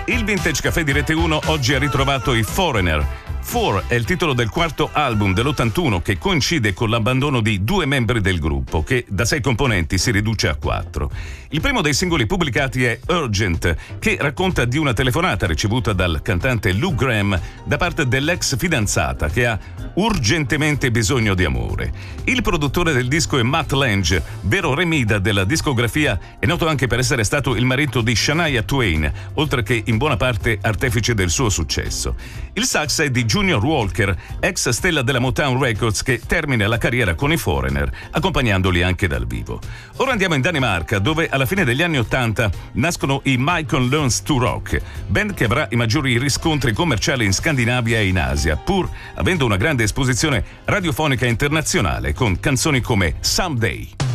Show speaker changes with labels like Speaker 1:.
Speaker 1: Il Vintage Caffè di Rete 1 oggi ha ritrovato i Foreigner. Four è il titolo del quarto album dell'81 che coincide con l'abbandono di 2 membri del gruppo, che da 6 componenti si riduce a 4. Il primo dei singoli pubblicati è Urgent, che racconta di una telefonata ricevuta dal cantante Lou Gramm da parte dell'ex fidanzata che ha urgentemente bisogno di amore. Il produttore del disco è Matt Lange, vero remida della discografia, è noto anche per essere stato il marito di Shania Twain, oltre che in buona parte artefice del suo successo. Il sax è di Junior Walker, ex stella della Motown Records, che termina la carriera con i Foreigner, accompagnandoli anche dal vivo. Ora andiamo in Danimarca, dove alla fine degli anni '80 nascono i Michael Learns to Rock, band che avrà i maggiori riscontri commerciali in Scandinavia e in Asia, pur avendo una grande esposizione radiofonica internazionale con canzoni come Someday.